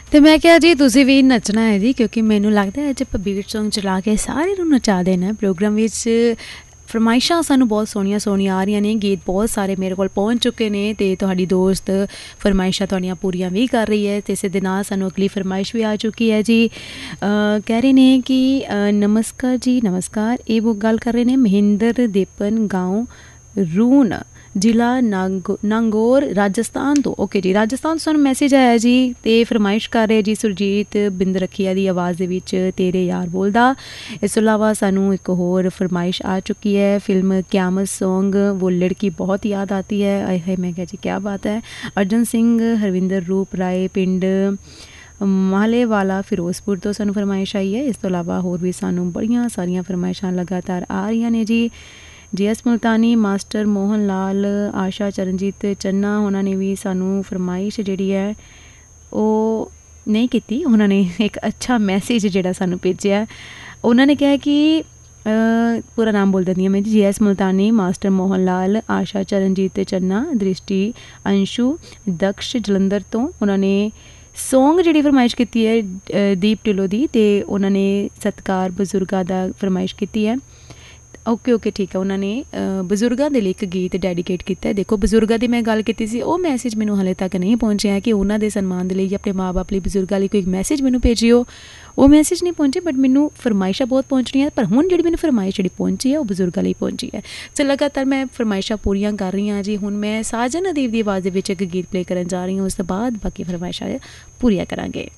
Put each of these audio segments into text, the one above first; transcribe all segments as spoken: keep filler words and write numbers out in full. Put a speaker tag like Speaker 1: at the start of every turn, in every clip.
Speaker 1: तो मैं क्या जी तुसी भी नचना है जी, क्योंकि मैनू लगता है अज आप बीट सॉन्ग चला के सारे नू नचा देना प्रोग्राम विच। फरमाइशां सानू बहुत सोहणियां सोहणियां आ रही ने, गीत बहुत सारे मेरे को पहुँच चुके हैं तो तुहाडी दोस्त फरमाइशां तुहाडियां पूरियां भी कर रही है। तो इस दे नाल सानू अगली फरमाइश भी आ चुकी है जी। आ, कह रहे हैं कि आ, नमस्कार जी नमस्कार, ये वो गल कर रहे हैं महेंद्र देपन गाँव रून जिला नागो नागौर राजस्थान तो। ओके जी, राजस्थान तो मैसेज आया जी। तो फरमाइश कर रहे जी सुरजीत बिंद रखिया की आवाज़ दे तेरे यार बोलदा। इस तो इलावा सानू एक होर फरमाइश आ चुकी है, फिल्म क्यामत सॉन्ग वो लड़की बहुत याद आती है। आए हाय, मैं क्या जी क्या बात है। अर्जन सिंह हरविंदर रूप राय पिंड माले वाला फिरोजपुर तो सानू फरमाइश आई है। इस तो इलावा होर भी सानू बड़ियां सारियां फरमाइशां लगातार आ रही ने जी। जी एस मुल्तानी मास्टर मोहन लाल आशा चरणजीत चन्ना उन्होंने भी सानू फरमाइश जी है वो नहीं की, उन्होंने एक अच्छा मैसेज जोड़ा सानू भेजा। उन्होंने कहा कि आ, पूरा नाम बोल देती हूँ मैं जी एस मुल्तानी मास्टर मोहन लाल आशा चरणजीत चन्ना दृष्टि अंशु दक्ष जलंधर तो उन्होंने सॉन्ग जी फरमाइश की है दीप ढिल्लो दी। तो उन्होंने सत्कार बजुर्गों का फरमाइश की है। ओके ओके ठीक है, उन्होंने बजुर्गों के लिए एक गीत डेडिकेट किया है। देखो बजुर्गों की मैं गल की सी, वो मैसेज मैनू हाले तक नहीं पहुँचे है कि उन्होंने सन्मान के लिए अपने माँ बाप लिए बजुर्गों लिए कोई मैसेज मैनू भेजियो, वो मैसेज नहीं पहुँचे। बट मैनू फरमाइशा बहुत पहुँचनियाँ, पर हुण जी मैनू फरमाइश जी पहुँची है वो बजुर्गों लिए पहुँची है। तो लगातार मैं फरमाइशा पूरियां कर रही हाँ जी। हुण मैं साजन अदीब की आवाज़ में एक गीत प्ले करन जा रही हूँ, उस तो बाद बाकी फरमाइशा पूरियां करांगे।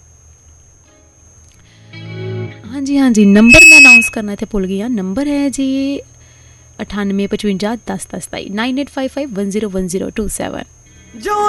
Speaker 1: हाँ जी हाँ जी, नंबर मैं अनाउंस करना इतने भुल गई हाँ। नंबर है जी अठानवे पचवंजा दस दस सताई nine eight five five one zero one zero two seven.